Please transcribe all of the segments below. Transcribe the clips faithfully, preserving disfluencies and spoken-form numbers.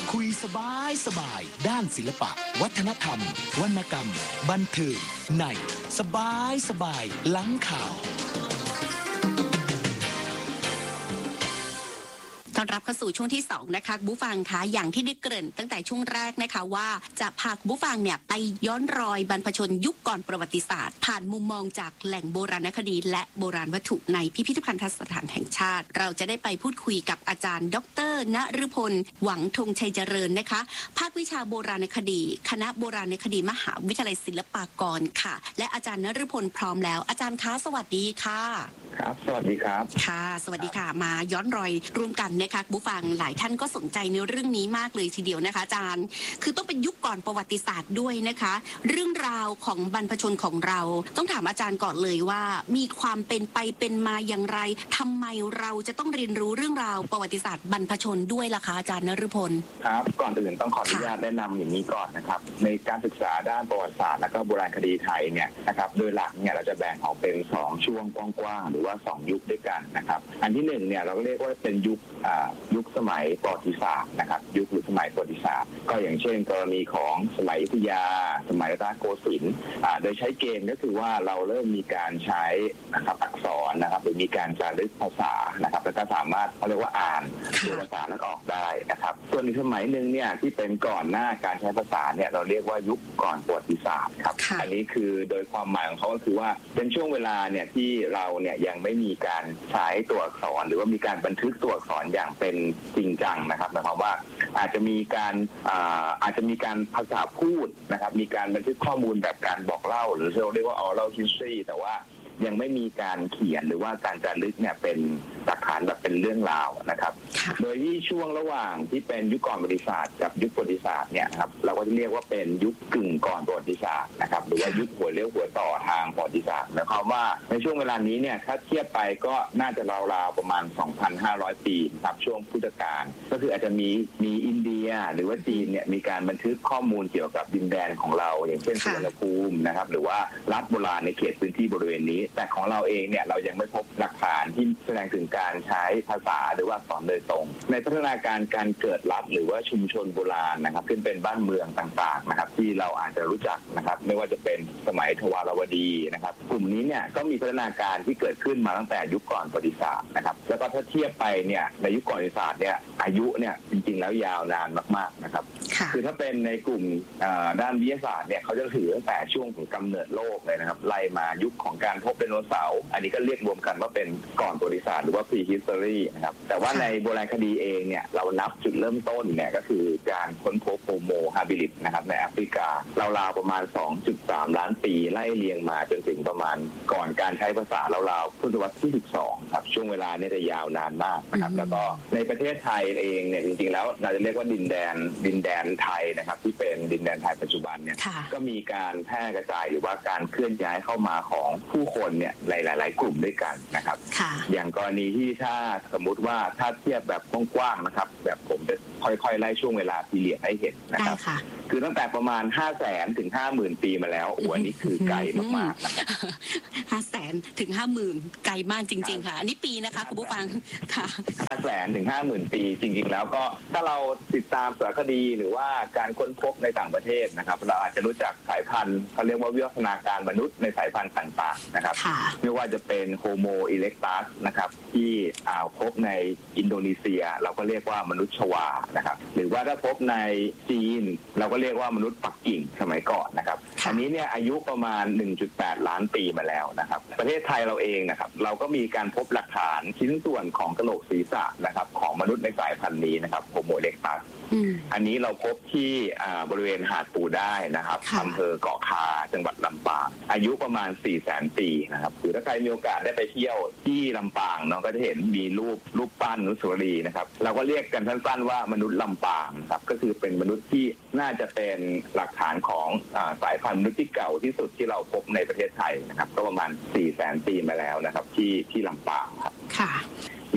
คุยสบายสบายด้านศิลปะวัฒนธรรมวรรณกรรมบันเทิงในสบายสบายหลังข่าวต้อนรับเข้าสู่ช่วงที่สองนะคะผู้ฟังคะอย่างที่ได้เกริ่นตั้งแต่ช่วงแรกนะคะว่าจะพาผู้ฟังเนี่ยไปย้อนรอยบรรพชนยุคก่อนประวัติศาสตร์ผ่านมุมมองจากแหล่งโบราณคดีและโบราณวัตถุในพิพิธภัณฑสถานแห่งชาติเราจะได้ไปพูดคุยกับอาจารย์ดร.ณฤพลหวังธงชัยเจริญนะคะภาควิชาโบราณคดีคณะโบราณคดีมหาวิทยาลัยศิลปากรค่ะและอาจารย์ณฤพลพร้อมแล้วอาจารย์คะสวัสดีค่ะครับสวัสดีครับค่ะสวัสดีค่ะมาย้อนรอยร่วมกันนะคะผู้ฟังหลายท่านก็สนใจในเรื่องนี้มากเลยทีเดียวนะคะอาจารย์คือต้องเป็นยุคก่อนประวัติศาสตร์ด้วยนะคะเรื่องราวของบรรพชนของเราต้องถามอาจารย์ก่อนเลยว่ามีความเป็นไปเป็นมาอย่างไรทำไมเราจะต้องเรียนรู้เรื่องราวประวัติศาสตร์บรรพชนด้วยล่ะคะอาจารย์ณฤพลครับก่อนอื่นต้องขออนุญาตแนะนำอย่างนี้ก่อนนะครับในการศึกษาด้านประวัติศาสตร์และก็โบราณคดีไทยเนี่ยนะครับโดยหลักเนี่ยเราจะแบ่งออกเป็นสองช่วงกว้างๆหรือว่าสองยุคด้วยกันนะครับอันที่หนึ่งเนี่ยเราก็เรียกว่าเป็นยุคยุคสมัยประวัติศาสตร์นะครับยุคหรือสมัยประวัติศาสตร์ก็อย่างเช่นกรณีของสมัยอยุธยาสมัยรัตนโกสินทร์โดยใช้เกณฑ์ก็คือว่าเราเริ่มมีการใช้นะครับอักษรนะครับหรือมีการจารึกภาษานะครับแล้วก็สามารถเขาเรียกว่าอ่านตัวภาษาแล้วออกได้นะครับส่วนอีกสมัยหนึ่งเนี่ยที่เป็นก่อนหน้าการใช้ภาษาเนี่ยเราเรียกว่ายุคก่อนประวัติศาสตร์ครับอันนี้คือโดยความหมายของเขาก็คือว่าเป็นช่วงเวลาเนี่ยที่เราเนี่ยยังไม่มีการใช้ตัวอักษรหรือว่ามีการบันทึกตัวอักษรอย่างเป็นจริงจังนะครับหมายความว่าอาจจะมีการอาอาจจะมีการภาษาพูดนะครับมีการบันทึกข้อมูลแบบการบอกเล่าหรือเราเรียกว่า oral history แต่ว่ายังไม่มีการเขียนหรือว่าการจารึกเนี่ยเป็นหลักฐานแบบเป็นเรื่องราวนะครับโดยที่ช่วงระหว่างที่เป็นยุคก่อนประวัติศาสตร์กับยุคประวัติศาสตร์เนี่ยครับเราก็จะเรียกว่าเป็นยุคกึ่งก่อนประวัติศาสตร์นะครับหรือว่ายุคหัวเลี้ยวหัวต่อทางประวัติศาสตร์หมายความว่าในช่วงเวลานี้เนี่ยถ้าเทียบไปก็น่าจะราวๆประมาณ สองพันห้าร้อย ปีครับช่วงพุทธกาลก็คืออาจจะมีมีอินเดียหรือว่าจีนเนี่ยมีการบันทึกข้อมูลเกี่ยวกับดินแดนของเราอย่างเช่นสุวรรณภูมินะครับหรือว่ารัฐโบราณในเขตพื้นที่บริเวณนี้แต่ของเราเองเนี่ยเรายังไม่พบหลักฐานที่แสดงถึงการใช้ภาษาหรือว่าอักษรโดยตรงในพัฒนาการการเกิดรัฐหรือว่าชุมชนโบราณนะครับซึ่งเป็นบ้านเมืองต่างๆนะครับที่เราอาจจะรู้จักนะครับไม่ว่าจะเป็นสมัยทวารวดีนะครับกลุ่มนี้เนี่ยก็มีพัฒนาการที่เกิดขึ้นมาตั้งแต่ยุคก่อนประวัติศาสตร์นะครับแล้วก็ถ้าเทียบไปเนี่ยในยุคก่อนประวัติศาสตร์เนี่ยอายุเนี่ยจริงๆแล้วยาวนานมากๆนะครับคือถ้าเป็นในกลุ่มด้านวิทยาศาสตร์เนี่ยเขาจะถือตั้งแต่ช่วงของกำเนิดโลกเลยนะครับไล่มายุคของการพบไดโนเสาร์อันนี้ก็เรียกรวมกันว่าเป็นก่อนประวัติศาสตร์หรือว่า pre-history นะครับแต่ว่าในโบราณคดีเองเนี่ยเรานับจุดเริ่มต้นเนี่ยก็คือการค้นพบโฮโมฮาบิลิสนะครับในแอฟริการาวๆประมาณ สองจุดสาม ล้านปีไล่เรียงมาจนถึงประมาณก่อนการใช้ภาษาราวๆพุทธศตวรรษที่สิบสองครับช่วงเวลาเนี่ยจะยาวนานมากนะครับแล้วก็ในประเทศไทยเองเนี่ยจริงๆแล้วเราจะเรียกว่าดินแดนดินแดนไทยนะครับที่เป็นดินแดนไทยปัจจุบันเนี่ยก็มีการแพร่กระจายหรือว่าการเคลื่อนย้ายเข้ามาของผู้คนเนี่ยหลายๆกลุ่มด้วยกันนะครับอย่างกรณีที่ถ้าสมมุติว่าถ้าเทียบแบบกว้างๆนะครับแบบผมจะค่อยๆไล่ช่วงเวลาพีเรียดให้เห็นนะครับคือตั้งแต่ประมาณ ห้าแสน ถึง ห้าหมื่น ปีมาแล้วโอ้อันนี้คือไกลมากๆนะครับห้าแสน ถึง ห้าหมื่น ไกลมากจริงๆค่ะอันนี้ปีนะคะคุณผู้ฟังค่ะห้าแสน ถึง ห้าหมื่น ปีจริงๆแล้วก็ถ้าเราติดตามสารคดีหรือว่าการค้นพบในต่างประเทศนะครับเราอาจจะรู้จักสายพันธุ์เขาเรียกว่าวิวัฒนาการมนุษย์ในสายพันธุ์ต่างๆนะครับไม่ว่าจะเป็นโฮโมอิเล็กตัสนะครับที่พบในอินโดนีเซียเราก็เรียกว่ามนุษย์ชวานะครับหรือว่าถ้าพบในจีนเราก็เรียกว่ามนุษย์ปักกิ่งสมัยก่อนนะครับอันนี้เนี่ยอายุประมาณ หนึ่งจุดแปด ล้านปีมาแล้วนะครับประเทศไทยเราเองนะครับเราก็มีการพบหลักฐานชิ้นส่วนของกะโหลกศีรษะนะครับของมนุษย์ในสายพันธุ์นี้นะครับโฮโมอิเล็กตัสอันนี้เราพบที่บริเวณหาดปูได้นะครับอำเภอเกาะคาจังหวัดลำปางอายุประมาณ สี่แสน ปีนะครับหรือถ้าใครมีโอกาสได้ไปเที่ยวที่ลำปางเนาะก็จะเห็นมีรูปรูปปั้นอนุสาวรีย์นะครับเราก็เรียกกันสั้นๆว่ามนุษย์ลำปางครับก็คือเป็นมนุษย์ที่น่าจะเป็นหลักฐานของสายพันธุ์มนุษย์ที่เก่าที่สุดที่เราพบในประเทศไทยนะครับก็ประมาณ สี่แสน ปีมาแล้วนะครับที่ที่ลำปางครับค่ะมี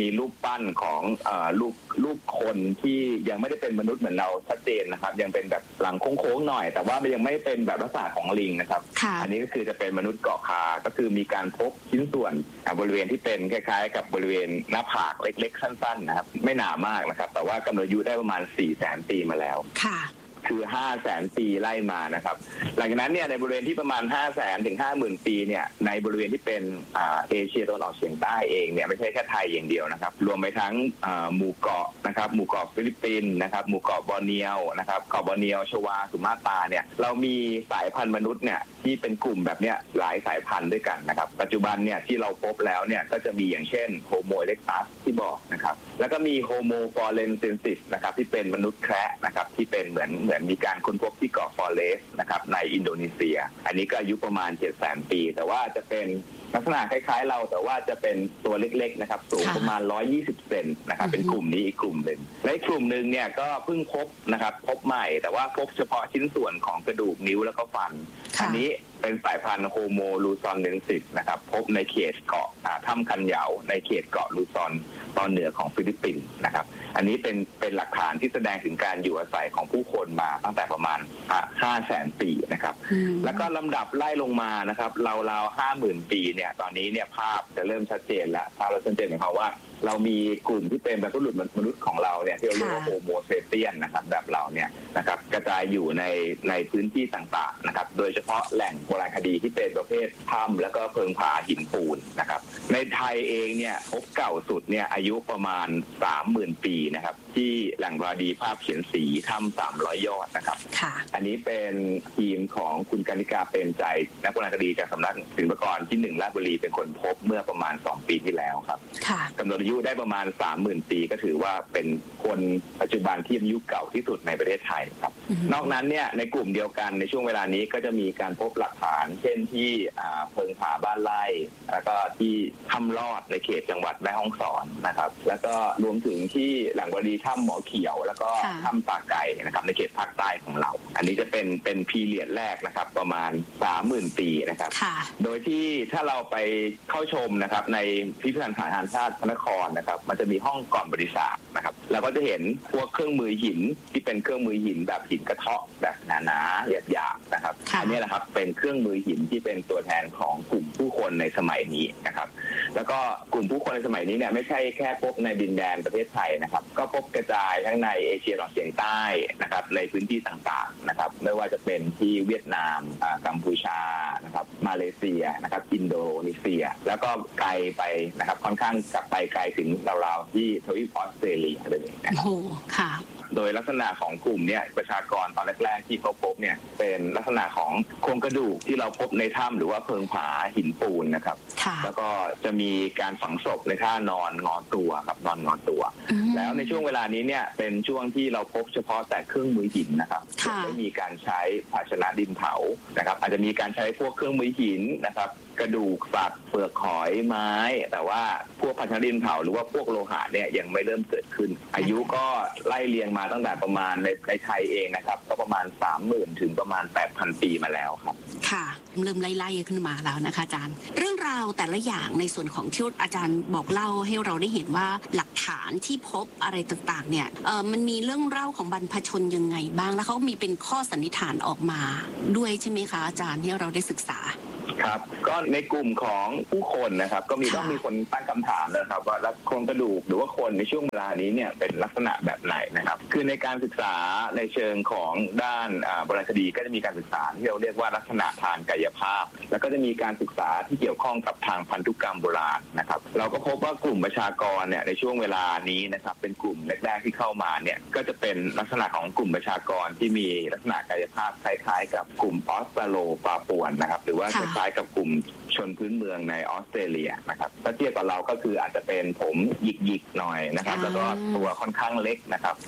มีรูปปั้นของเอ่อรูปรูปคนที่ยังไม่ได้เป็นมนุษย์เหมือนเราชัดเจนนะครับยังเป็นแบบหลังโค้งๆหน่อยแต่ว่ามันยังไม่เป็นแบบลักษณะของลิงนะครับอันนี้ก็คือจะเป็นมนุษย์เกาะคาก็คือมีการพบชิ้นส่วนบริเวณที่เป็นคล้ายๆกับบริเวณหน้าผากเล็กๆสั้นๆนะครับไม่หนามากนะครับแต่ว่ากำหนดอายุได้ประมาณสี่แสนปีมาแล้วค่ะคือห้าแสนปีไล่มานะครับหลังจากนั้นเนี่ยในบริเวณที่ประมาณห้าแสนถึงห้าหมื่นปีเนี่ยในบริเวณที่เป็นอ่าเอเชียตะวันออกเฉียงใต้เองเนี่ยไม่ใช่แค่ไทยอย่างเดียวนะครับรวมไปทั้งอ่าหมู่เกาะนะครับหมู่เกาะฟิลิปปินส์นะครับหมู่เกาะบอร์เนียวนะครับเกาะบอร์เนียวชวาสุมาตราเนี่ยเรามีสายพันธุ์มนุษย์เนี่ยที่เป็นกลุ่มแบบเนี้ยหลายสายพันธุ์ด้วยกันนะครับปัจจุบันเนี่ยที่เราพบแล้วเนี่ยก็จะมีอย่างเช่นโฮโมเอเล็กตัสที่บอกนะครับแล้วก็มีโฮโมฟอเรนเซนซิสนะครับที่เป็นมนุษย์แคระนะครับที่เป็นเหมือนเหมือนมีการค้นพบที่เกาะฟอเรสนะครับในอินโดนีเซียอันนี้ก็อายุประมาณ เจ็ดแสน ปีแต่ว่าจะเป็นลักษณะคล้ายๆเราแต่ว่าจะเป็นตัวเล็กๆนะครับสูงประมาณหนึ่งร้อยยี่สิบเซนนะครับเป็นกลุ่มนี้อีกกลุ่มหนึ่งและอีกกลุ่มหนึ่งเนี่ยก็เพิ่งพบนะครับพบใหม่แต่ว่าพบเฉพาะชิ้นส่วนของกระดูกนิ้วแล้วก็ฟันอันนี้เป็นสายพันธุ์โฮโมลูซอนเดนซิสนะครับพบในเขตเกาะถ้ำคันเหยาในเขตเกาะลูซอนตอนเหนือของฟิลิปปินส์นะครับอันนี้เป็นเป็นหลักฐานที่แสดงถึงการอยู่อาศัยของผู้คนมาตั้งแต่ประมาณห้าแสนปีนะครับแล้วก็ลำดับไล่ลงมานะครับราวๆห้าหมื่นปีเนี่ยตอนนี้เนี่ยภาพจะเริ่มชัดเจนแล้วภาพเราชัดเจนหมายความว่าเรามีกลุ่มที่เป็นบรรพบุรุษมนุษย์ของเราเนี่ยที่เราเรียกว่าโฮโมเซเปียนนะครับแบบเราเนี่ยนะครับกระจายอยู่ในในพื้นที่ต่างๆนะครับโดยเฉพาะแหล่งโบราณคดีที่เป็นประเภทถ้ำแล้วก็เพิงผาหินปูนนะครับในไทยเองเนี่ยพบเก่าสุดเนี่ยอายุประมาณ สามหมื่น ปีนะครับที่แหล่งโบราณคดีภาพเขียนสีถ้ำสามร้อยยอดนะครับอันนี้เป็นทีมของคุณกนิกาเปรมใจนักโบราณคดีจากสำนักศิลปากรที่หนึ่งราชบุรีเป็นคนพบเมื่อประมาณสองปีที่แล้วครับกำหนดอายุได้ประมาณ สามหมื่น ปีก็ถือว่าเป็นคนปัจจุบันที่อายุเก่าที่สุดในประเทศไทยครับนอกนั้นเนี่ยในกลุ่มเดียวกันในช่วงเวลานี้ก็จะมีการพบหลักฐานเช่นที่เพิงผาบ้านไร่แล้วก็ที่ถ้ำลอดในเขตจังหวัดแม่ฮ่องสอนนะครับแล้วก็รวมถึงที่แหล่งโบราณคดีถ้ำหมอเขียวแล้วก็ถ้ำตาไก่นะครับในเขตภาคใต้ของเราอันนี้จะเป็นเป็นพีเรียดแรกนะครับประมาณ สามหมื่น ปีนะครับโดยที่ถ้าเราไปเข้าชมนะครับในพิพิธภัณฑ์สถานชาติพระนครนะครับมันจะมีห้องก่อนบริษัทนะครับเราก็จะเห็นพวกเครื่องมือหินที่เป็นเครื่องมือหินแบบหินกระเทาะแบบหนาๆหยาบๆนะครับอันนี้แหละครับเป็นเครื่องมือหินที่เป็นตัวแทนของกลุ่มผู้คนในสมัยนี้นะครับแล้วก็กลุ่มผู้คนในสมัยนี้เนี่ยไม่ใช่แค่พบในดินแดนประเทศไทยนะครับก็พบกระจายทั้งในเอเชียตะวันออกเฉียงใต้นะครับในพื้นที่ต่างๆนะครับไม่ว่าจะเป็นที่เวียดนามกัมพูชานะครับมาเลเซียนะครับอินโดนีเซียแล้วก็ไกลไปนะครับค่อนข้างกลับไปไกลถึงราวๆที่ทวีปออสเตรเลียเลยนะครับโอ้ค่ะโดยลักษณะของกลุ่มเนี่ยประชากรตอนแรกๆที่เขาพบเนี่ยเป็นลักษณะของโครงกระดูกที่เราพบในถ้ำหรือว่าเพิงผาหินปูนนะครับแล้วก็จะมีการฝังศพในท่านอนงอตัวครับนอนงอตัว แล้วในช่วงเวลานี้เนี่ยเป็นช่วงที่เราพบเฉพาะแต่เครื่องมือหินนะครับไม่มีการใช้ภาชนะดินเผานะครับอาจจะมีการใช้พวกเครื่องมือหินนะครับกระดูกสัตว์เปลือกหอยไม้แต่ว่าพวกภาชนะดินเผาหรือว่าพวกโลหะเนี่ยยังไม่เริ่มเกิดขึ้นอายุก็ไล่เรียงมาตั้งแต่ประมาณในในไทยเองนะครับก็ประมาณ สามหมื่น ถึงประมาณ แปดพัน ปีมาแล้วครับค่ะเริ่มไล่ๆขึ้นมาแล้วนะคะอาจารย์เรื่องราวแต่ละอย่างในส่วนของที่อาจารย์บอกเล่าให้เราได้เห็นว่าหลักฐานที่พบอะไรต่างๆเนี่ยเออมันมีเรื่องเล่าของบรรพชนยังไงบ้างแล้วเขามีเป็นข้อสันนิษฐานออกมาด้วยใช่ไหมคะอาจารย์ที่เราได้ศึกษาครับก็ในกลุ่มของผู้คนนะครับก็มีต้องมีคนตั้งคำถามนะครับว่าโครงกระดูกหรือว่าคนในช่วงเวลานี้เนี่ยเป็นลักษณะแบบไหนนะครับคือในการศึกษาในเชิงของด้านโบราณคดีก็จะมีการศึกษาที่เราเรียกว่าลักษณะทางกายภาพแล้วก็จะมีการศึกษาที่เกี่ยวข้องกับทางพันธุกรรมโบราณนะครับเราก็พบว่ากลุ่มประชากรเนี่ยในช่วงเวลานี้นะครับเป็นกลุ่มแรกๆที่เข้ามาเนี่ยก็จะเป็นลักษณะของกลุ่มประชากรที่มีลักษณะกายภาพคล้ายๆกับกลุ่มออสเตรโลปาปัวนะครับหรือว่าคล้ายๆกับกลุ่มชนพื้นเมืองในออสเตรเลียนะครับถ้าเทียบกับเราก็คืออาจจะเป็นผมหยิกๆหน่อยนะครับแล้วก็ตัวค่อนข้างเล็กนะครับผิว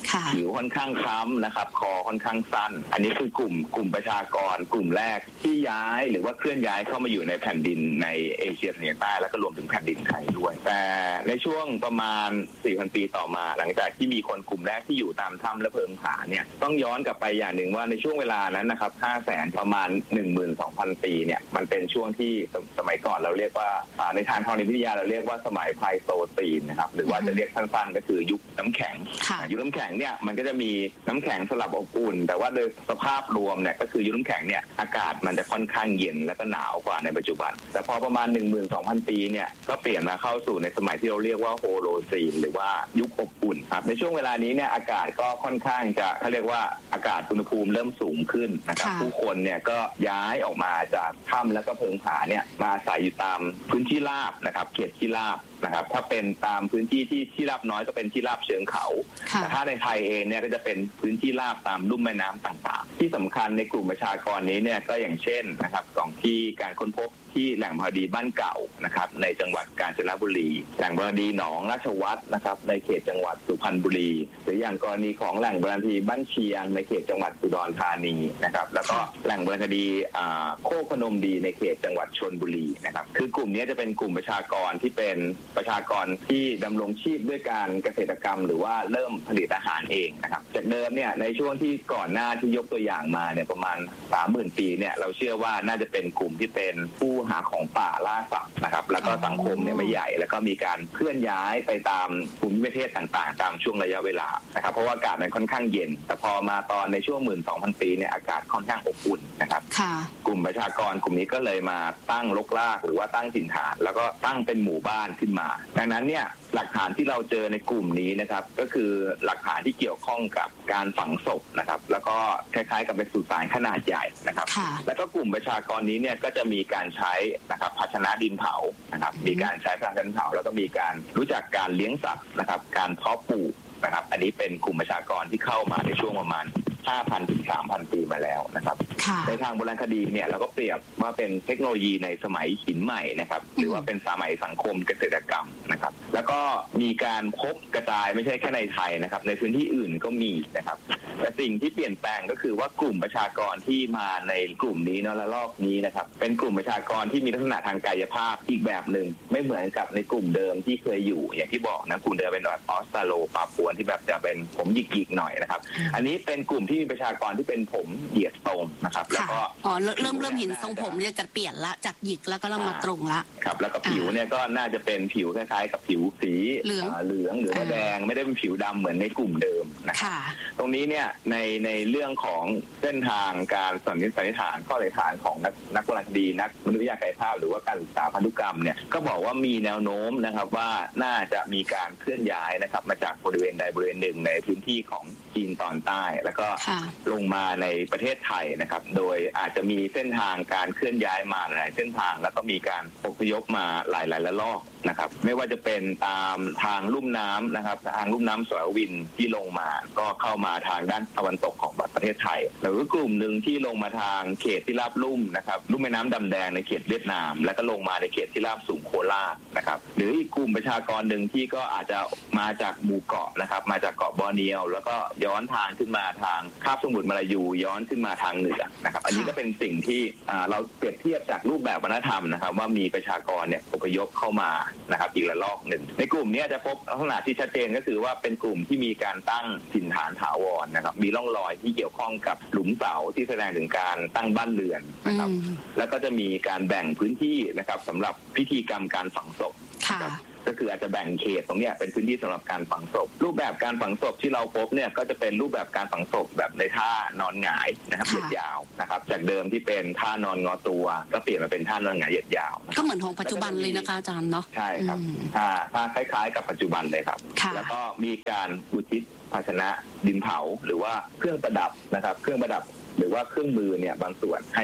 วค่อนข้างคล้ำนะครับคอค่อนข้างสั้นอันนี้คือกลุ่มกลุ่มประชากรกลุ่มแรกที่ย้ายหรือว่าเคลื่อนย้ายเข้ามาอยู่ในแผ่นดินในเอเชียตะวันออกใต้แล้วก็รวมถึงแผ่นดินไทยด้วยแต่ในช่วงประมาณ สี่พัน ปีต่อมาหลังจากที่มีคนกลุ่มแรกที่อยู่ตามถ้ำและเพิงผาเนี่ยต้องย้อนกลับไปอย่างหนึ่งว่าในช่วงเวลานั้นนะครับห้าแสนประมาณ หนึ่งหมื่นสองพัน ปีเนี่ยมันเป็นช่วงที่สมัยก่อนเราเรียกว่าในทางธรณีวิทยาเราเรียกว่าสมัยไพลโตซีนนะครับหรือว่าจะเรียกสั้นๆก็คือยุคน้ำแข็งยุคน้ำแข็งเนี่ยมันก็จะมีน้ำแข็งสลับอบอุ่นแต่ว่าโดยสภาพรวมเนี่ยก็คือยุคน้ำแข็งเนี่ยอากาศมันจะค่อนข้างเย็นและก็หนาวกว่าในปัจจุบันแต่พอประมาณ หนึ่งหมื่นสองพัน ปีเนี่ยก็เปลี่ยนมาเข้าสู่ในสมัยที่เราเรียกว่าโฮโลซีนหรือว่ายุคอบอุ่นครับในช่วงเวลานี้เนี่ยอากาศก็ค่อนข้างจะเขาเรียกว่าอากาศอุณหภูมิเริ่มสูงขึ้นนะครับผู้คนเนี่ยก็ย้ายออกมาจากถ้ำแล้วก็เพิงผาเนี่ยมาอาศัยอยู่ตามพื้นที่ราบนะครับเขตที่ราบนะครับถ้าเป็นตามพื้นที่ที่ที่ราบน้อยก็เป็นที่ราบเชิงเขาแต่ถ้าในไทยเองเนี่ยก็จะเป็นพื้นที่ราบตามลุ่มแม่น้ำต่างๆที่สำคัญในกลุ่มประชากรนี้เนี่ยก็อย่างเช่นนะครับสองที่การค้นพบที่แหล่งพอดีบ้านเก่านะครับในจังหวัดกาญจนบุรีแหล่งพอดีหนองราชวัตรนะครับในเขตจังหวัดสุพรรณบุรีหรืออย่างกรณีของแหล่งพอดีบ้านเชียงในเขตจังหวัดอุดรธานีนะครับแล้วก็แหล่งพอดีโคกพนมดีในเขตจังหวัดชลบุรีนะครับคือกลุ่มนี้จะเป็นกลุ่มประชากรที่เป็นประชากรที่ดำรงชีพด้วยการเกษตรกรรมหรือว่าเริ่มผลิตอาหารเองนะครับจากเดิมเนี่ยในช่วงที่ก่อนหน้าที่ยกตัวอย่างมาเนี่ยประมาณ สามหมื่น ปีเนี่ยเราเชื่อว่าน่าจะเป็นกลุ่มที่เป็นผู้หาของป่าล่าสัตว์นะครับแล้วก็สังคมเนี่ยไม่ใหญ่แล้วก็มีการเคลื่อนย้ายไปตามภูมิประเทศต่างๆตามช่วงระยะเวลานะครับเพราะว่าอากาศมันค่อนข้างเย็นแต่พอมาตอนในช่วง หนึ่งหมื่นสองพัน ปีเนี่ยอากาศค่อนข้างอบอุ่นนะครับกลุ่มประชากรกลุ่มนี้ก็เลยมาตั้งรกรากหรือว่าตั้งถิ่นฐานแล้วก็ตั้งเป็นหมู่บ้านขึ้นมาดังนั้นเนี่ยหลักฐานที่เราเจอในกลุ่มนี้นะครับก็คือหลักฐานที่เกี่ยวข้องกับการฝังศพนะครับแล้วก็คล้ายๆกับเป็นสุสานขนาดใหญ่นะครับแล้วก็กลุ่มประชากรนี้เนี่ยก็จะมีการใช้นะครับภาชนะดินเผานะครับมีการใช้ภาชนะดินเผาแล้วก็มีการรู้จักการเลี้ยงสัตว์นะครับการเพาะปลูกนะครับอันนี้เป็นกลุ่มประชากรที่เข้ามาในช่วงประมาณ ห้าพัน ถึง สามพัน ปีมาแล้วนะครับในทางโบราณคดีเนี่ยเราก็เปรียบว่าเป็นเทคโนโลยีในสมัยหินใหม่นะครับหรือว่าเป็นสมัยสังคมเกษตรกรรมนะครับแล้วก็มีการพบกระจายไม่ใช่แค่ในไทยนะครับในพื้นที่อื่นก็มีนะครับแต่สิ่งที่เปลี่ยนแปลงก็คือว่ากลุ่มประชากรที่มาในกลุ่มนี้เนาะและรอบนี้นะครับเป็นกลุ่มประชากรที่มีลักษณะทางกายภาพอีกแบบหนึ่งไม่เหมือนกับในกลุ่มเดิมที่เคยอยู่อย่างที่บอกนะกลุ่มเดิมเป็นแบบออสตราโลปาปัวที่แบบจะเป็นผมหยิกๆหน่อยนะครับอันนี้เป็นกลุ่มที่มีประชากรที่เป็นผมเหยียดตรงนะครับแล้วก็อ๋อเริ่มเริ่มเห็นทรงผมเนี่ยจะเปลี่ยนละจากหยิกแล้วก็เริ่มมาตรงละครับแล้วก็ผิวเนี่ยก็น่าจะเป็นผิวคล้ายๆกับผิวสีเหลืองเหลืองหรือว่าแดงไม่ได้เป็นผิวดำเหมือนในกลุ่มเดิมนะครับตรงนี้เนี่ยในในเรื่องของเส้นทางการสันนิษฐานข้อสันนิษฐานของนักนักโบราณคดีนักมนุษยวิทยากายภาพหรือว่าการศึกษาพันธุกรรมเนี่ยก็บอกว่ามีแนวโน้มนะครับว่าน่าจะมีการเคลื่อนย้ายนะครับมาจากบริเวณใดบริเวณหนึ่งในพื้นที่ของจีนตอนใต้แล้วก็ลงมาในประเทศไทยนะครับโดยอาจจะมีเส้นทางการเคลื่อนย้ายมาหลายเส้นทางแล้วก็มีการอพยพมาหลายๆระลอกนะครับไม่ว่าจะเป็นตามทางลุ่มน้ำนะครับทางลุ่มน้ำสวยวินที่ลงมาก็เข้ามาทางด้านตะวันตกของประเทศไทยหรือกลุ่มหนึ่งที่ลงมาทางเขตที่ราบลุ่มนะครับลุ่มแม่น้ำดำแดงในเขตเวียดนามแล้วก็ลงมาในเขตที่ราบสูงโคราชนะครับหรืออีกกลุ่มประชากรหนึ่งที่ก็อาจจะมาจากหมู่เกาะนะครับมาจากเกาะบอร์เนียวแล้วก็ย้อนทางขึ้นมาทางคาบสมุทรมาลายูย้อนขึ้นมาทางเหนือนะครับอันนี้ก็เป็นสิ่งที่เราเปรียบเทียบจากรูปแบบวัฒนธรรมนะครับว่ามีประชากรเนี่ยอพยพเข้ามานะครับอีกระลอกหนึ่งในกลุ่มนี้จะพบลักษณะที่ชัดเจนก็คือว่าเป็นกลุ่มที่มีการตั้งถิ่นฐานถาวรนะครับมีร่องรอยที่เกี่ยวข้องกับหลุมเสาที่แสดงถึงการตั้งบ้านเรือนนะครับแล้วก็จะมีการแบ่งพื้นที่นะครับสำหรับพิธีกรรมการฝังศพก็คืออาจจะแบ่งเขตตรงนี้เป็นพื้นที่สำหรับการฝังศพรูปแบบการฝังศพที่เราพบเนี่ยก็จะเป็นรูปแบบการฝังศพแบบในท่านอนหงายนะครับเหยียดยาวนะครับจากเดิมที่เป็นท่านอนงอตัวก็เปลี่ยนมาเป็นท่านอนหงายเหยียดยาวก็เหมือนของปัจจุบันเลยนะคะอาจารย์เนาะใช่ครับท่าท่าคล้ายๆกับปัจจุบันเลยครับแล้วก็มีการอุทิศภาชนะดินเผาหรือว่าเครื่องประดับนะครับเครื่องประดับหรือว่าเครื่องมือเนี่ยบางส่วนให้กับ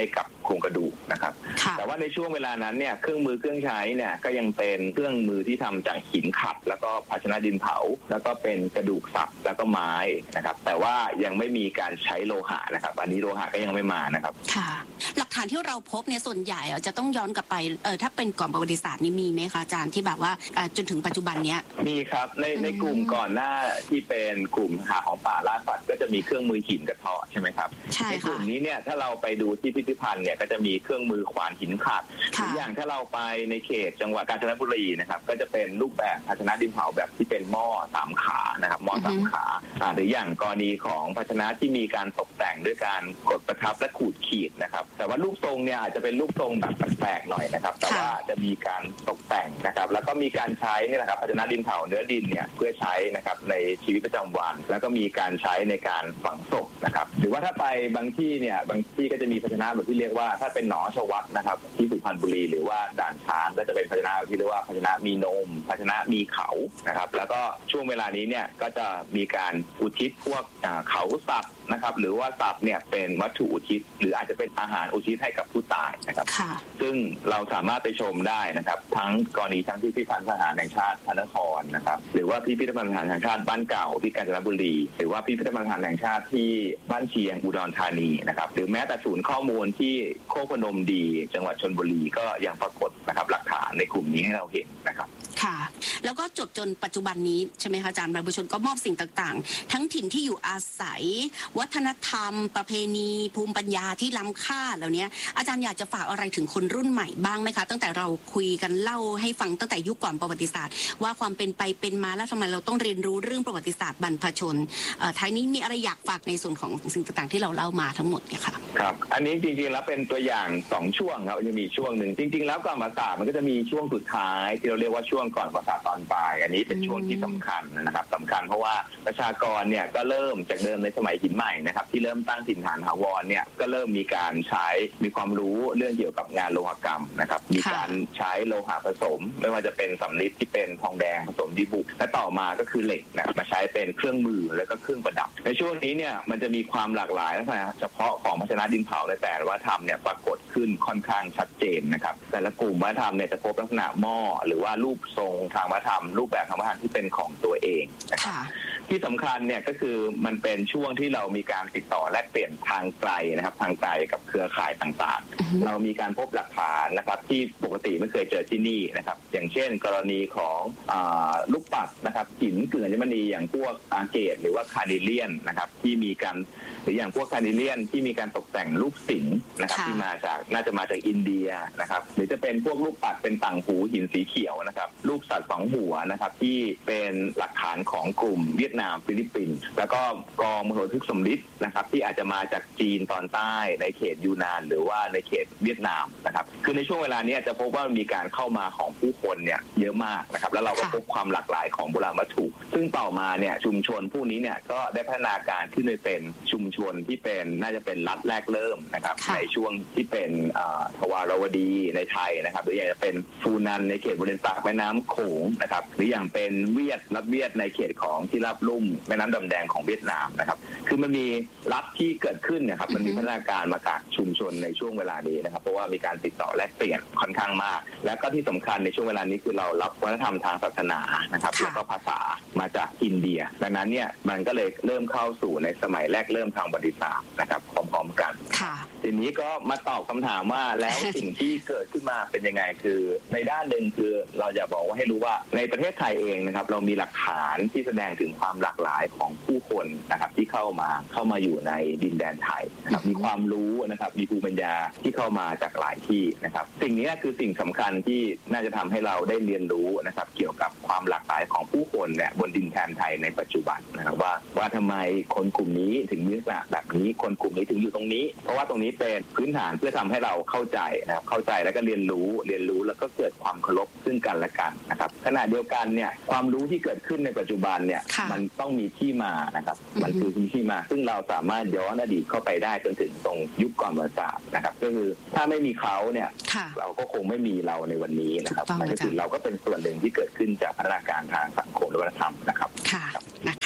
ครงกระดูกนะครับแต่ว่าในช่วงเวลานั้นเนี่ยเครื่องมือเครื่องใช้เนี่ยก็ยังเป็นเครื่องมือที่ทำจากหินขัดแล้วก็ภาชนะดินเผาแล้วก็เป็นกระดูกสัตว์แล้วก็ไม้นะครับแต่ว่ายังไม่มีการใช้โลหะนะครับอันนี้โลหะก็ยังไม่มานะครับค่ะหลักฐานที่เราพบเนี่ยส่วนใหญ่จะต้องย้อนกลับไปเออถ้าเป็นก่อนประวัติศาสตร์นี่มีไหมคะอาจารย์ที่แบบว่าจนถึงปัจจุบันเนี้ยมีครับในในกลุ่มก่อนหน้าที่เป็นกลุ่มหาของป่าล่าสัตว์ก็จะมีเครื่องมือหินกระเทาะใช่ไหมครับในกลุ่มนี้เนี่ยถ้าเราไปดูที่พิพิธภัณฑ์เนี่ยก็จะมีเครื่องมือขวานหินขัดหรืออย่างถ้าเราไปในเขตจังหวัดกาญจนบุรีนะครับก็จะเป็นรูปแบบภาชนะดินเผาแบบที่เป็นหม้อสามขานะครับหม้อสามขาหรืออย่างกรณีของภาชนะที่มีการตกแต่งด้วยการกดประทับและขูดขีดนะครับแต่ว่ารูปทรงเนี่ยอาจจะเป็นรูปทรงแบบแปลกๆหน่อยนะครับแต่ว่าจะมีการตกแต่งนะครับแล้วก็มีการใช้นี่แหละครับภาชนะดินเผาเนื้อดินเนี่ยเพื่อใช้นะครับในชีวิตประจำวันแล้วก็มีการใช้ในการฝังศพนะครับหรือว่าถ้าไปบางที่เนี่ยบางที่ก็จะมีภาชนะแบบที่เรียกว่าถ้าเป็นหนอชวัตนะครับที่สุพรรณบุรีหรือว่าด่านช้างก็จะเป็นภาชนะที่เรียกว่าภาชนะมีนมภาชนะมีเขานะครับแล้วก็ช่วงเวลานี้เนี่ยก็จะมีการอุทิศพวกเขาสัตว์นะครับหรือว่าสัตว์เนี่ยเป็นวัตถุอุทิศหรืออาจจะเป็นอาหารอุทิศให้กับผู้ตายนะครับซึ่งเราสามารถไปชมได้นะครับทั้งกรณีทั้งที่พิพิธภัณฑ์ทหารแห่งชาติพระนครนะครับหรือว่าพิพิธภัณฑ์ทหารแห่งชาติบ้านเก่าที่กาญจนบุรีหรือว่าพิพิธภัณฑ์ทหารแห่งชาติที่บ้านเชียงอุดรธานีนะครับหรือแม้แต่ศูนย์ข้อมูลที่โคกพนมดีจังหวัดชลบุรีก็ยังปรากฏนะครับหลักฐานในกลุ่มนี้ให้เราเห็นนะครับค่ะแล้วก็จบจนปัจจุบันนี้ใช่ไหมคะอาจารย์บรรพชนก็มอบสิ่งต่างๆทั้งถิ่นที่อยู่อาศัยวัฒนธรรมประเพณีภูมิปัญญาที่ล้ำค่าเหล่านี้อาจารย์อยากจะฝากอะไรถึงคนรุ่นใหม่บ้างไหมคะตั้งแต่เราคุยกันเล่าให้ฟังตั้งแต่ยุคก่อนประวัติศาสตร์ว่าความเป็นไปเป็นมาแล้วทำไมเราต้องเรียนรู้เรื่องประวัติศาสตร์บรรพชนท้ายนี้มีอะไรอยากฝากในส่วนของสิ่งต่างๆที่เราเล่ามาทั้งหมดเนี่ยค่ะครับอันนี้จริงๆแล้วเป็นตัวอย่างสองช่วงครับจะมีช่วงหนึ่งจริงๆแล้วก่อนประวัติศาสตร์มันก็จะมีช่วงสุดท้ายที่เราเรียกว่าช่วงก่อนประวัติศาสตร์ตอนปลายอันนี้เป็นช่วงที่สำคัญนะครับสำคัญเพราะว่าประชากรเนี่ยก็เริ่มจากเดิมในสมัยหินใหม่นะครับที่เริ่มตั้งถิ่นฐานถาวรเนี่ยก็เริ่มมีการใช้มีความรู้เรื่องเกี่ยวกับงานโลหกรรมนะครับมีการใช้โลหะผสมไม่ว่าจะเป็นสำริดที่เป็นทองแดงผสมดิบุกและต่อมาก็คือเหล็กนะมาใช้เป็นเครื่องมือและก็เครื่องประดับในช่วงนี้เนี่ยมันจะมีความหลากหลายลักษณะเฉพาะของภาชนะดินเผาในแต่ละวัฒนธรรมเนี่ยปรากฏขึ้นค่อนข้างชัดเจนนะครับแต่ละกลุ่มวัฒนธรรมเนี่ยจะพบลักษณะหม้อหรือว่ารูปทรงทางวัฒนธรรมรูปแบบทางวัฒนธรรมที่เป็นของตัวเองนะครับที่สำคัญเนี่ยก็คือมันเป็นช่วงที่เรามีการติดต่อแลกเปลี่ยนทางไกลนะครับทางไกลกับเครือข่ายต่างๆเรามีการพบหลักฐานนะครับที่ปกติไม่เคยเจอที่นี่นะครับอย่างเช่นกรณีของลูกปัดนะครับหินเกลืออัญมณีอย่างพวกอาเกตหรือว่าคาร์ดิเลียนนะครับที่มีการหรืออย่างพวกคาร์ดิเลียนที่มีการตกแต่งรูปสิงห์นะครับที่มาจากน่าจะมาจากอินเดียนะครับหรือจะเป็นพวกลูกปัดเป็นต่างหูหินสีเขียวนะครับรูปสัตว์สองหัวนะครับที่เป็นหลักฐานของกลุ่มเวียดนามฟิลิปปินส์แล้วก็กองมโหทึกสมฤทธิ์นะครับที่อาจจะมาจากจีนตอนใต้ในเขตยูนานหรือว่าในเขตเวียดนามนะครับคือในช่วงเวลานี้จะพบว่ามีการเข้ามาของผู้คนเนี่ยเยอะมากนะครับแล้วเราก็พบความหลากหลายของโบราณวัตถุซึ่งต่อมาเนี่ยชุมชนผู้นี้เนี่ยก็ได้พัฒนาการขึ้นไปเป็นชุมชนที่เป็นน่าจะเป็นรัฐแรกเริ่มนะครับในช่วงที่เป็นทวารวดีในไทยนะครับหรืออย่างจะเป็นฟูนันในเขตบริเวณปากแม่น้ำโขงนะครับหรืออย่างเป็นเวียดรัฐเวียดในเขตของที่ราบลุ่มแม่น้ำดำแดงของเวียดนามนะครับคือมันมีรัฐที่เกิดขึ้นนะครับมันมีพัฒนาการมาจากชุมชนในช่วงเวลานี้นะครับเพราะว่ามีการติดต่อแลกเปลี่ยนค่อนข้างมากและก็ที่สำคัญในช่วงเวลานี้คือเรารับวัฒนธรรมทางศาสนานะครับแล้วก็ภาษามาจากอินเดียดังนั้นเนี่ยมันก็เลยเริ่มเข้าสู่ในสมัยแรกเริ่มทางประวัติศาสตร์นะครับพร้อมๆกันทีนี้ก็มาตอบคำถามว่าแล้วสิ่งที่เกิดขึ้นมาเป็นยังไงคือในด้านหนึ่งคือเราจะบอกว่าให้รู้ว่าในประเทศไทยเองนะครับเรามีหลักฐานที่แสดงถึงความหลากหลายของผู้คนนะครับที่เข้ามาเข้ามาอยู่ในดินแดนไทยนะครับมีความรู้นะครับมีภูมิปัญญาที่เข้ามาจากหลายที่นะครับสิ่งนี้คือสิ่งสำคัญที่น่าจะทำให้เราได้เรียนรู้นะครับเกี่ยวกับความหลากหลายของผู้คนเนี่ยบนดินแดนไทยในปัจจุบันนะครับว่าว่าทำไมคนกลุ่มนี้ถึงมีลักษณะแบบนี้คนกลุ่มนี้ถึงอยู่ตรงนี้เพราะว่าตรงนี้เป็นพื้นฐานเพื่อทำให้เราเข้าใจนะครับเข้าใจแล้วก็เรียนรู้เรียนรู้แล้วก็เกิดความเคารพซึ่งกันและกันนะครับขณะเดียวกันเนี่ยความรู้ที่เกิดขึ้นในปัจจุบันเนี่ยมันต้องมีที่มานะครับมันคือมีที่มาซึ่งเราสามารถย้อนอดีตเข้าไปได้จนถึงตรงยุคก่อนประวัติศาสตร์นะครับก็คือถ้าไม่มีเขาเนี่ยเราก็คงไม่มีเราในวันนี้นะครับมันก็คือเราก็เป็นส่วนหนึ่งที่เกิดขึ้นจากพัฒนาการทางสังคมและวัฒนธรรมนะครับค่ะนะคะ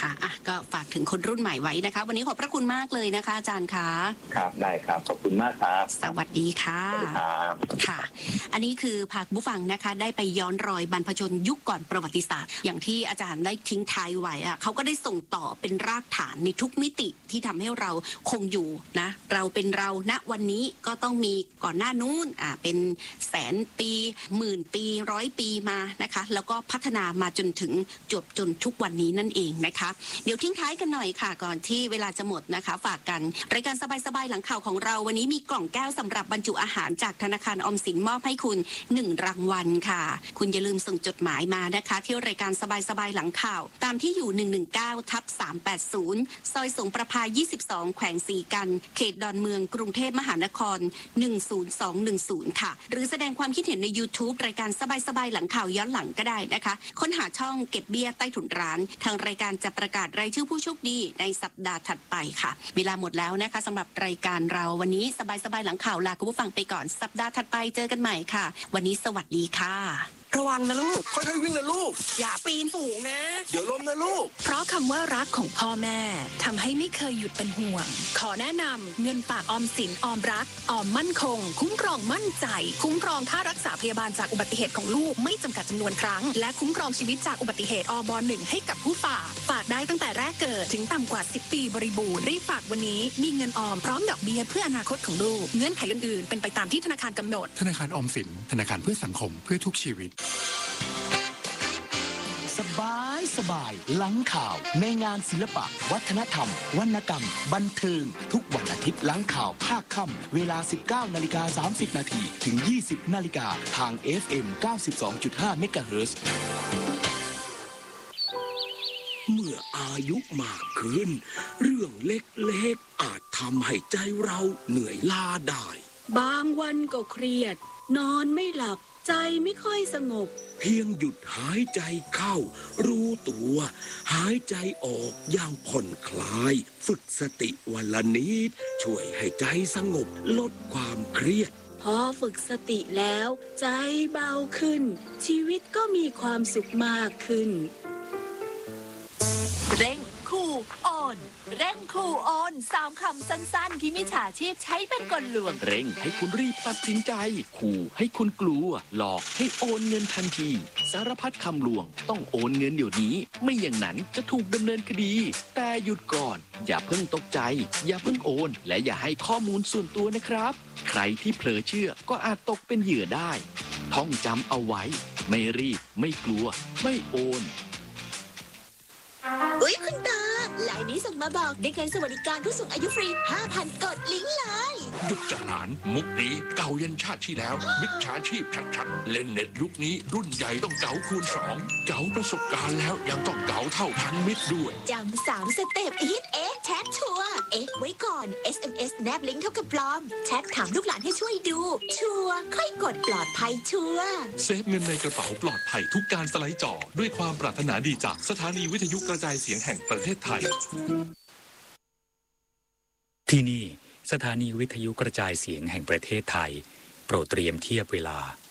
ค่ะอ่ะก็ฝากถึงคนรุ่นใหม่ไว้นะคะวันนี้ขอบพระคุณมากเลยนะคะอาจารย์คะครับได้ครับขอบคุณมากครับสวัสดีค่ะสวัสดีครับค่ะ อันนี้คือพาคุณผู้ฟังนะคะได้ไปย้อนรอยบรรพชนยุคก่อนประวัติศาสตร์อย่างที่อาจารย์ได้ทิ้งท้ายไว้อะเขาก็ได้ส่งต่อเป็นรากฐานในทุกมิติที่ทำให้เราคงอยู่นะเราเป็นเราณวันนี้ก็ต้องมีก่อนหน้านู้นอ่าเป็นแสนปีหมื่นปีร้อยปีมานะคะแล้วก็พัฒนามาจนถึงจบจนทุกวันนี้นั่นเองนะคะเดี๋ยวทิ้งท้ายกันหน่อยค่ะก่อนที่เวลาจะหมดนะคะฝากกันรายการสบายๆหลังข่าวของเราวันนี้มีกล่องแก้วสำหรับบรรจุอาหารจากธนาคารออมสินมอบให้คุณหนึ่งรางวัลค่ะคุณอย่าลืมส่งจดหมายมานะคะที่รายการสบายๆหลังข่าวตามที่อยู่หนึ่งหนึ่งเก้าทับสามแปดศูนย์ซอยสงประภายี่สิบสองแขวงสีกันเขตดอนเมืองกรุงเทพมหานครหนึ่งศูนย์สองหนึ่งศูนย์ค่ะหรือแสดงความคิดเห็นใน YouTube รายการสบายๆหลังข่าวย้อนหลังก็ได้นะคะค้นหาช่องเก็บเบี้ยใต้ถุนร้านทางรายการจะประกาศรายชื่อผู้โชคดีในสัปดาห์ถัดไปค่ะเวลาหมดแล้วนะคะสำหรับรายการเราวันนี้สบายๆหลังข่าวลาคุณผู้ฟังไปก่อนสัปดาห์ถัดไปเจอกันใหม่ค่ะวันนี้สวัสดีค่ะระวังนะลูกค่อยๆวิ่งนะลูกอย่าปีนสูงนะเดี๋ยวล้มนะลูกเพราะคำว่ารักของพ่อแม่ทำให้ไม่เคยหยุดเป็นห่วงขอแนะนำเงินฝากออมสินออมรักออมมั่นคงคุ้มครองมั่นใจคุ้มครองค่ารักษาพยาบาลจากอุบัติเหตุของลูกไม่จำกัดจำนวนครั้งและคุ้มครองชีวิตจากอุบัติเหตุอบหนึ่งให้กับผู้ฝากฝากได้ตั้งแต่แรกเกิดถึงต่ำกว่าสิบปีบริบูรณ์รีบฝากวันนี้มีเงินออมพร้อมดอกเบี้ยเพื่ออนาคตของลูกเงื่อนไขอื่นๆเป็นไปตามที่ธนาคารกำหนดธนาคารออมสินธนาคารเพื่อสังคมเพื่อทุกชีวิตสบายสบายหลังข่าวในงานศิลปะวัฒนธรรมวรรณกรรมบันเทิงทุกวันอาทิตย์หลังข่าวภาคค่ำเวลา สิบเก้านาฬิกาสามสิบนาทีถึง ยี่สิบนาฬิกาทาง เอฟ เอ็ม เก้าสิบสองจุดห้า เมกะเฮิรตซ์เมื่ออายุมากขึ้นเรื่องเล็กๆอาจทำให้ใจเราเหนื่อยล้าได้บางวันก็เครียดนอนไม่หลับใจไม่ค่อยสงบเพียงหยุดหายใจเข้ารู้ตัวหายใจออกอย่างผ่อนคลายฝึกสติวันละนิดช่วยให้ใจสงบลดความเครียดพอฝึกสติแล้วใจเบาขึ้นชีวิตก็มีความสุขมากขึ้นเร่งคู่โอนเร่งคู่โอนสามคำสั้นๆที่มิจฉาชีพใช้เป็นกลลวงเร่งให้คุณรีบตัดสินใจขู่ให้คุณกลัวหลอกให้โอนเงินทันทีสารพัดคำลวงต้องโอนเงินเดี๋ยวนี้ไม่อย่างนั้นจะถูกดำเนินคดีแต่หยุดก่อนอย่าเพิ่งตกใจอย่าเพิ่งโอนและอย่าให้ข้อมูลส่วนตัวนะครับใครที่เผลอเชื่อก็อาจตกเป็นเหยื่อได้ท่องจำเอาไว้ไม่รีบไม่กลัวไม่โอนอุ้ยคุณตาไลน์นี้ส่งมาบอกได้เงินสวัสดิการผู้สูงอายุฟรี ห้าพัน กดลิงก์เลยหยุดจะหลานมุกนี้เก่ายันชาติที่แล้วมิจฉาชีพชัดๆเล่นเน็ตยุคนี้รุ่นใหญ่ต้องเก๋าคูณสองเก๋าประสบการณ์แล้วยังต้องเก๋าเท่าพันมิตรด้วยจำสามสเต็ปอีทเอ๊ะแชทชัวร์เอ๊ะไว้ก่อน เอส เอ็ม เอส แนบลิงก์เท่ากับปลอมแชทถามลูกหลานให้ช่วยดูชัวร์ค่อยกดปลอดภัยชัวร์เซฟเงินในกระเป๋าปลอดภัยทุกการสไลด์จอด้วยความปรารถนาดีจากสถานีวิทยุกระจายเสียงแห่งประเทศไทยที่นี่สถานีวิทยุกระจายเสียงแห่งประเทศไทยโปรดเตรียมเทียบเวลา